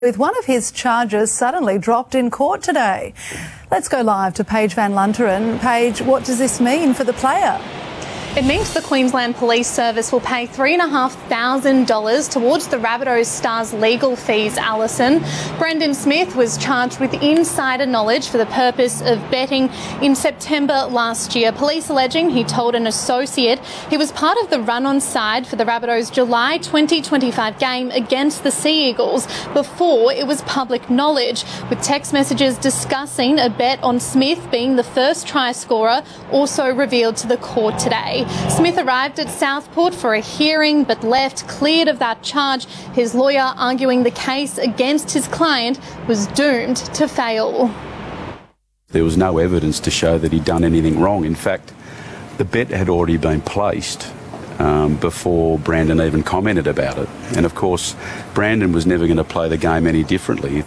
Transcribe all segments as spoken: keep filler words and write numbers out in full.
with one of his charges suddenly dropped in court today. Let's go live to Paige Van Lunteren. Paige, what does this mean for the player? It means the Queensland Police Service will pay three thousand five hundred dollars towards the Rabbitohs star's legal fees, Alison. Brendan Smith was charged with insider knowledge for the purpose of betting in September last year. Police alleging he told an associate he was part of the run-on side for the Rabbitohs' July twenty twenty-five game against the Sea Eagles before it was public knowledge, with text messages discussing a bet on Smith being the first try scorer also revealed to the court today. Smith arrived at Southport for a hearing but left cleared of that charge, his lawyer arguing the case against his client was doomed to fail. There was no evidence to show that he'd done anything wrong. In fact, the bet had already been placed um, before Brandon even commented about it. And of course, Brandon was never going to play the game any differently.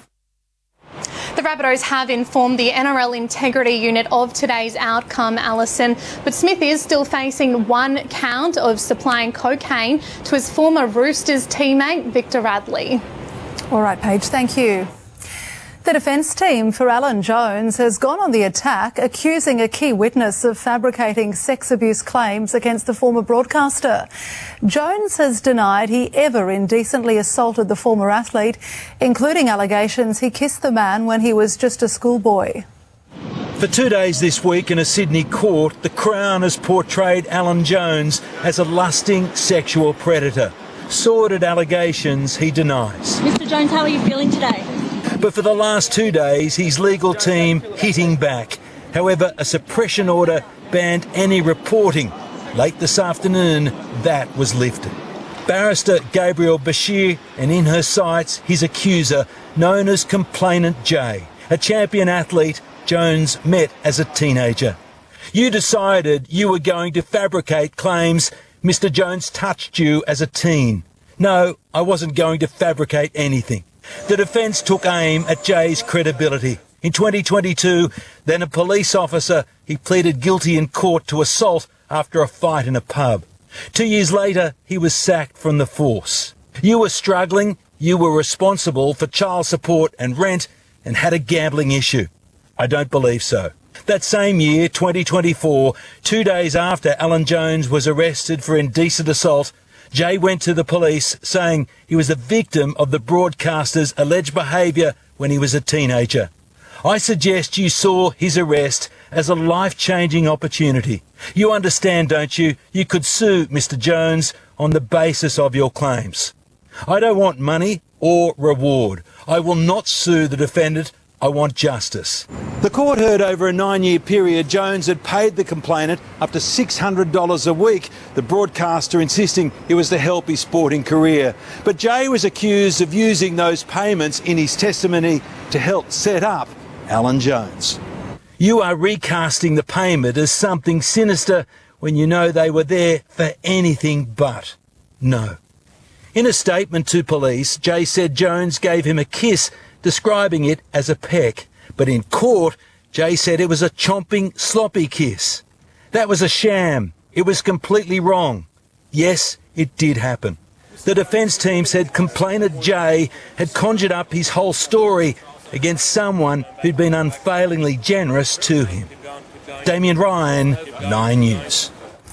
The Rabbitohs have informed the N R L Integrity Unit of today's outcome, Alison, but Smith is still facing one count of supplying cocaine to his former Roosters teammate, Victor Radley. All right, Paige, thank you. The defence team for Alan Jones has gone on the attack, accusing a key witness of fabricating sex abuse claims against the former broadcaster. Jones has denied he ever indecently assaulted the former athlete, including allegations he kissed the man when he was just a schoolboy. For two days this week in a Sydney court, the Crown has portrayed Alan Jones as a lusting sexual predator. Sordid allegations he denies. Mister Jones, how are you feeling today? But for the last two days, his legal team hitting back. However, a suppression order banned any reporting. Late this afternoon, that was lifted. Barrister Gabrielle Bashir, and in her sights, his accuser, known as Complainant Jay, a champion athlete Jones met as a teenager. You decided you were going to fabricate claims Mister Jones touched you as a teen. No, I wasn't going to fabricate anything. The defence took aim at Jay's credibility. In twenty twenty-two, then a police officer, he pleaded guilty in court to assault after a fight in a pub. Two years later, he was sacked from the force. You were struggling, you were responsible for child support and rent, and had a gambling issue. I don't believe so. That same year, twenty twenty-four, two days after Alan Jones was arrested for indecent assault, Jay went to the police saying he was the victim of the broadcaster's alleged behaviour when he was a teenager. I suggest you saw his arrest as a life-changing opportunity. You understand, don't you? You could sue Mister Jones on the basis of your claims. I don't want money or reward. I will not sue the defendant. I want justice. The court heard over a nine-year period Jones had paid the complainant up to six hundred dollars a week, the broadcaster insisting it was to help his sporting career. But Jay was accused of using those payments in his testimony to help set up Alan Jones. You are recasting the payment as something sinister when you know they were there for anything but. No. In a statement to police, Jay said Jones gave him a kiss, describing it as a peck. But in court, Jay said it was a chomping, sloppy kiss. That was a sham. It was completely wrong. Yes, it did happen. The defence team said complainant Jay had conjured up his whole story against someone who'd been unfailingly generous to him. Damien Ryan, Nine News.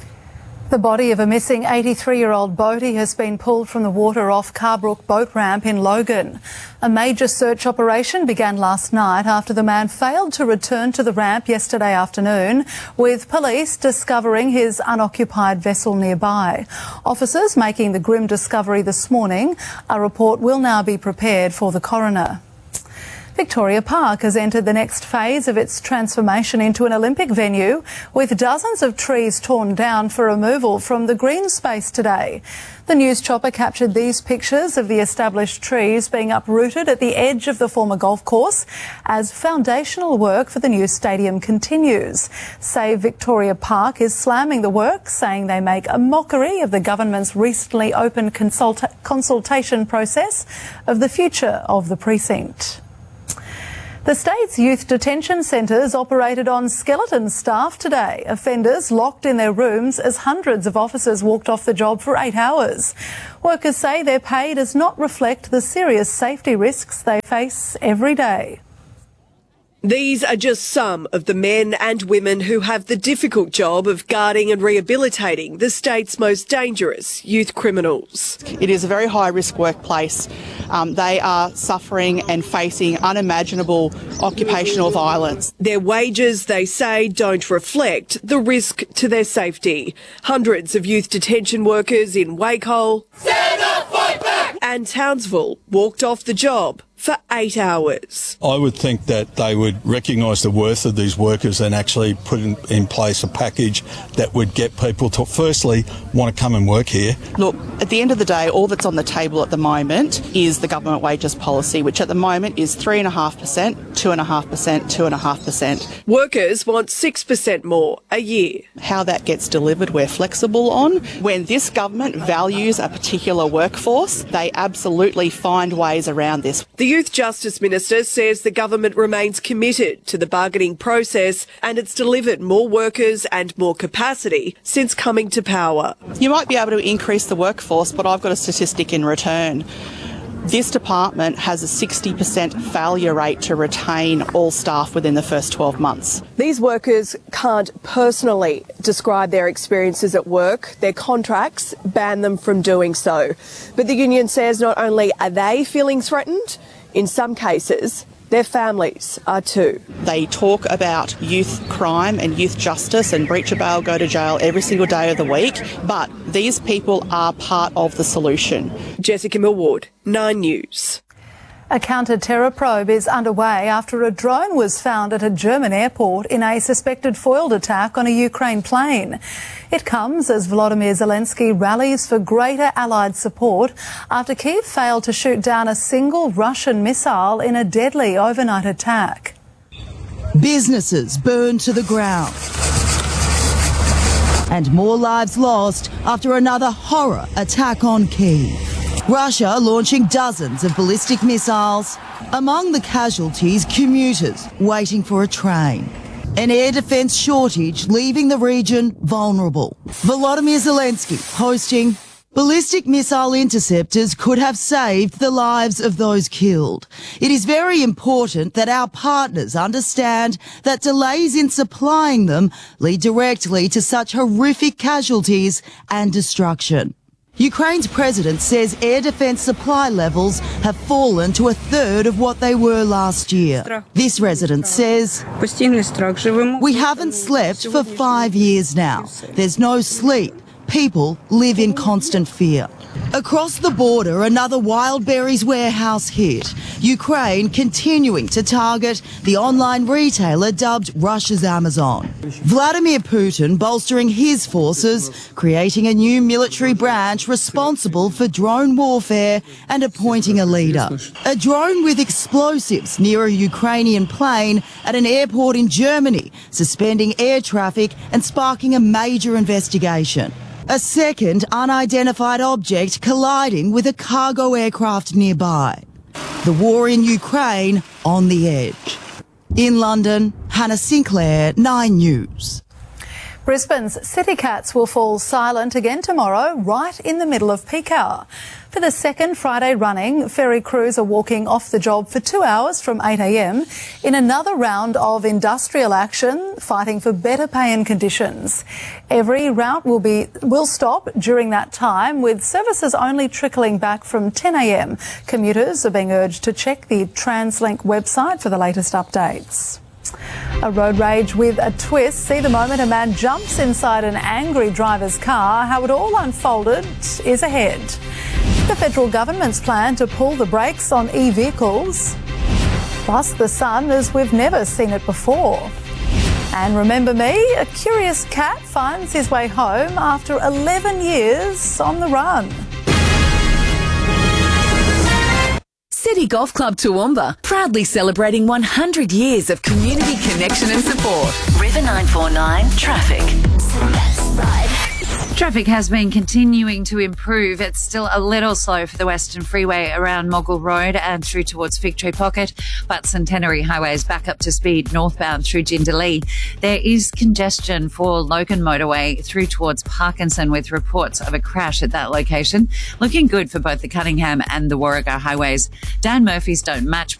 The body of a missing eighty-three-year-old boatie has been pulled from the water off Carbrook boat ramp in Logan. A major search operation began last night after the man failed to return to the ramp yesterday afternoon, with police discovering his unoccupied vessel nearby. Officers making the grim discovery this morning. A report will now be prepared for the coroner. Victoria Park has entered the next phase of its transformation into an Olympic venue, with dozens of trees torn down for removal from the green space today. The news chopper captured these pictures of the established trees being uprooted at the edge of the former golf course as foundational work for the new stadium continues. Save Victoria Park is slamming the work, saying they make a mockery of the government's recently opened consulta- consultation process of the future of the precinct. The state's youth detention centres operated on skeleton staff today. Offenders locked in their rooms as hundreds of officers walked off the job for eight hours. Workers say their pay does not reflect the serious safety risks they face every day. These are just some of the men and women who have the difficult job of guarding and rehabilitating the state's most dangerous youth criminals. It is a very high-risk workplace. Um, they are suffering and facing unimaginable occupational violence. Their wages, they say, don't reflect the risk to their safety. Hundreds of youth detention workers in Wacol Stand up, fight back! and Townsville walked off the job for eight hours. I would think that they would recognise the worth of these workers and actually put in, in place a package that would get people to firstly want to come and work here. Look, at the end of the day, all that's on the table at the moment is the government wages policy, which at the moment is three point five percent, two point five percent, two point five percent. Workers want six percent more a year. How that gets delivered, we're flexible on. When this government values a particular workforce, they absolutely find ways around this. The Youth Justice Minister says the government remains committed to the bargaining process and it's delivered more workers and more capacity since coming to power. You might be able to increase the workforce, but I've got a statistic in return. This department has a sixty percent failure rate to retain all staff within the first twelve months. These workers can't personally describe their experiences at work. Their contracts ban them from doing so. But the union says not only are they feeling threatened, in some cases, their families are too. They talk about youth crime and youth justice and breach of bail, go to jail every single day of the week, but these people are part of the solution. Jessica Millward, Nine News. A counter-terror probe is underway after a drone was found at a German airport in a suspected foiled attack on a Ukraine plane. It comes as Volodymyr Zelensky rallies for greater Allied support after Kyiv failed to shoot down a single Russian missile in a deadly overnight attack. Businesses burned to the ground and more lives lost after another horror attack on Kyiv. Russia launching dozens of ballistic missiles. Among the casualties, commuters waiting for a train. An air defence shortage leaving the region vulnerable. Volodymyr Zelensky hosting ballistic missile interceptors could have saved the lives of those killed. It is very important that our partners understand that delays in supplying them lead directly to such horrific casualties and destruction. Ukraine's president says air defence supply levels have fallen to a third of what they were last year. This resident says, "We haven't slept for five years now. There's no sleep. People live in constant fear." Across the border, another Wildberries warehouse hit. Ukraine continuing to target the online retailer dubbed Russia's Amazon. Vladimir Putin bolstering his forces, creating a new military branch responsible for drone warfare and appointing a leader. A drone with explosives near a Ukrainian plane at an airport in Germany, suspending air traffic and sparking a major investigation. A second unidentified object colliding with a cargo aircraft nearby. The war in Ukraine on the edge. In London, Hannah Sinclair, Nine News. Brisbane's city cats will fall silent again tomorrow, right in the middle of peak hour. For the second Friday running, ferry crews are walking off the job for two hours from eight a m in another round of industrial action, fighting for better pay and conditions. Every route will be will stop during that time, with services only trickling back from ten a m Commuters are being urged to check the TransLink website for the latest updates. A road rage with a twist. See the moment a man jumps inside an angry driver's car. How it all unfolded is ahead. The federal government's plan to pull the brakes on e-vehicles. Plus the sun as we've never seen it before. And remember me, a curious cat finds his way home after eleven years on the run. City Golf Club Toowoomba, proudly celebrating one hundred years of community connection and support. River nine four nine Traffic. side. Traffic has been continuing to improve. It's still a little slow for the Western Freeway around Mogul Road and through towards Victory Pocket, but Centenary Highway is back up to speed northbound through Jindalee. There is congestion for Logan Motorway through towards Parkinson with reports of a crash at that location. Looking good for both the Cunningham and the Warragah highways. Dan Murphy's don't match